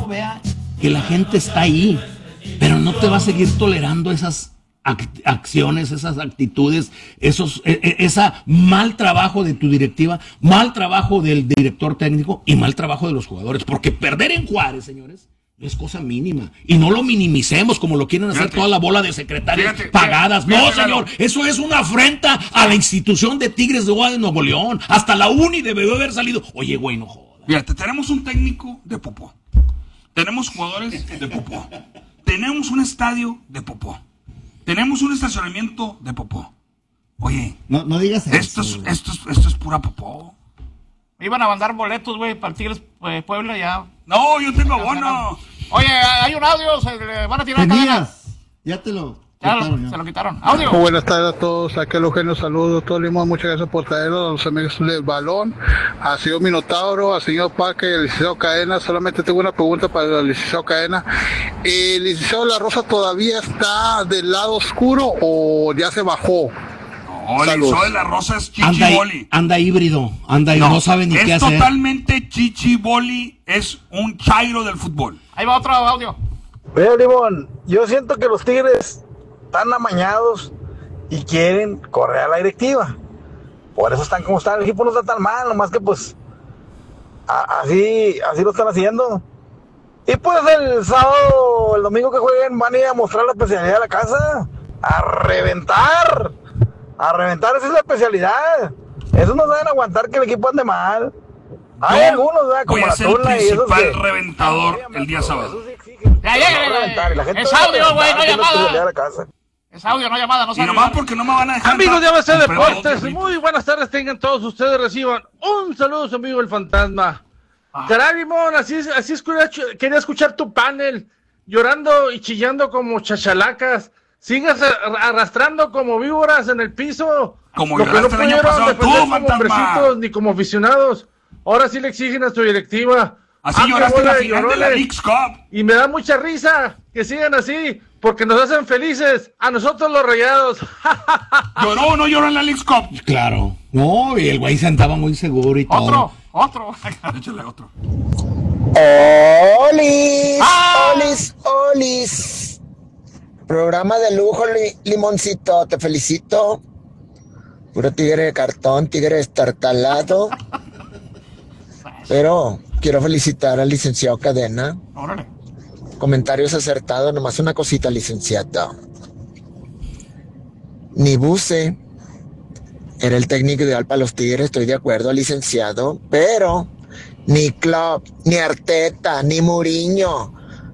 vea que la gente está ahí, pero no te va a seguir tolerando esas acciones, esas actitudes, ese mal trabajo de tu directiva, mal trabajo del director técnico y mal trabajo de los jugadores, porque perder en Juárez, señores, no es cosa mínima, y no lo minimicemos como lo quieren hacer toda la bola de secretarias pagadas. No, señor, eso es una afrenta a la institución de Tigres de Nuevo León. Hasta la uni debió haber salido. Oye, güey, no jodas. Fíjate, tenemos un técnico de popó, tenemos jugadores de popó, tenemos un estadio de popó, tenemos un estacionamiento de popó. Oye, no digas eso. Esto es pura popó. Me iban a mandar boletos, güey, para el Tigres Puebla ya. No, yo tengo abono. Oye, hay un audio, se le van a tirar la cadena. Ya te lo Ya quitaron, se lo quitaron. Audio. Buenas tardes a todos, aquí Eugenio, saludos, todo Limón, muchas gracias por traerlo a los amigos del balón, a señor Minotauro, a señor Parque, al licenciado Cadena. Solamente tengo una pregunta para el licenciado Cadena. ¿El licenciado La Rosa todavía está del lado oscuro o ya se bajó? No, el licenciado de La Rosa es chichiboli. Anda híbrido, no sabe ni qué hacer. Es totalmente chichiboli, es un chairo del fútbol. Ahí va otro audio. Mira, Limón, yo siento que los Tigres están amañados y quieren correr a la directiva. Por eso están como están. El equipo no está tan mal, nomás que pues así lo están haciendo. Y pues el sábado, el domingo que jueguen, van a ir a mostrar la especialidad de la casa. A reventar. Esa es la especialidad. Esos no saben aguantar que el equipo ande mal. Hay algunos, ¿verdad? Como la Tula y esos que... Voy a ser el principal reventador el día sábado. Es audio, güey, no llamada. Es audio, no llamada, no sabe. Y nomás porque no me van a dejar. Amigos de ABC Deportes, muy buenas tardes tengan todos ustedes, reciban un saludo, su amigo el fantasma. Caray, Limón, así quería escuchar tu panel, llorando y chillando como chachalacas. Sigas arrastrando como víboras en el piso. Como lo que no pudieron defender como hombrecitos ni como aficionados. Ahora sí le exigen a su directiva. Así lloraste en la final de la Leagues Cup. Y me da mucha risa que sigan así, porque nos hacen felices a nosotros los Rayados. ¿Lloró o no lloró en la Leagues Cup? Claro. No, y el güey se andaba muy seguro y todo. Otro. Échale otro. Olis. Programa de lujo, Limoncito, te felicito. Puro tigre de cartón, tigre destartalado. Pero quiero felicitar al licenciado Cadena. Órale. Comentarios acertados, nomás una cosita, licenciado. Ni Buse era el técnico ideal para los Tigres, estoy de acuerdo, licenciado. Pero ni Klopp, ni Arteta, ni Mourinho,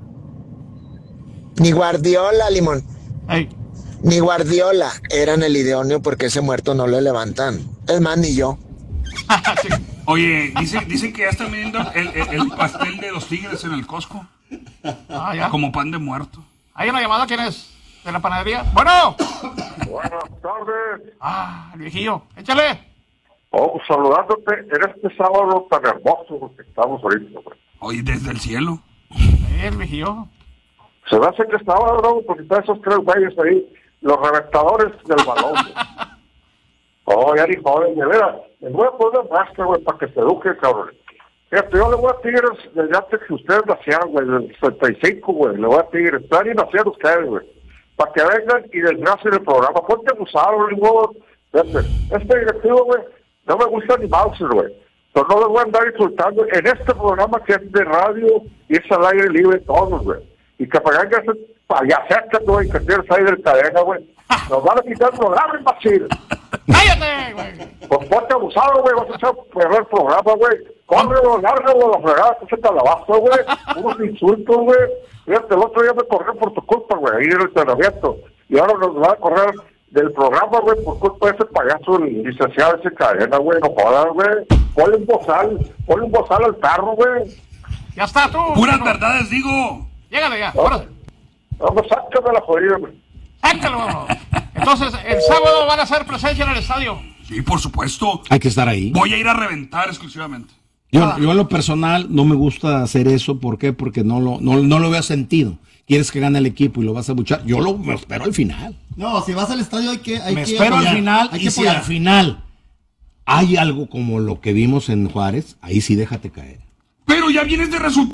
ni Guardiola, Limón. Hey. Ni Guardiola eran el idóneo porque ese muerto no le levantan. Es más, ni yo. Sí. Oye, dicen que ya están vendiendo el pastel de los Tigres en el Costco. Ya. Como pan de muerto. ¿Hay una llamada? ¿Quién es? ¿De la panadería? Bueno. Buenas tardes. El viejillo. Échale. Saludándote en este sábado tan hermoso que estamos ahorita, güey. Oye, desde el cielo. El viejillo. Se me hace que es sábado, ¿no? Porque están esos tres güeyes ahí, los reventadores del balón. Ya ni joven, de veras. Les voy a poner muestra, güey, para que se eduque, cabrón. Fíjate, yo le voy a Tigres desde antes que ustedes nacieron, güey, del 65, güey. Le voy a Tigres. Están ni nacieron ustedes, güey. Para que vengan y desgracien el programa. Ponte abusado, güey. Fíjate, este directivo, güey, no me gusta ni Mauser, güey. Pero no les voy a andar insultando en este programa que es de radio y es al aire libre todos, güey. Y que para que hacen payasetas, güey, que tienes ahí del Cadena, güey. Nos van a quitar el programa, imbécil. ¡Cállate, güey! Pues ponte abusado, güey, vas a echar perder el programa, güey. Córrelo, lárgalo, la fregada, que se calabazo, güey. Unos insultos, güey. Fíjate, el otro día me corrió por tu culpa, güey, ahí en el entrenamiento. Y ahora nos van a correr del programa, güey, por culpa de ese payaso, el licenciado ese Cadena, güey. No jodas, güey. Ponle un bozal al perro, güey. Ya está, tú. Puras verdades, digo. Llégale ya, Vamos, sácame la jodida, güey. Sácalo. Entonces, el sábado van a hacer presencia en el estadio. Sí, por supuesto. Hay que estar ahí. Voy a ir a reventar exclusivamente. Yo en lo personal no me gusta hacer eso. ¿Por qué? Porque no lo veo sentido. Quieres que gane el equipo y lo vas a buchar. Me espero al final. No, si vas al estadio hay que espero apoyar, al final. hay Y que si apoyar. al final hay algo como lo que vimos en Juárez, ahí sí déjate caer. Pero ya vienes de resultados.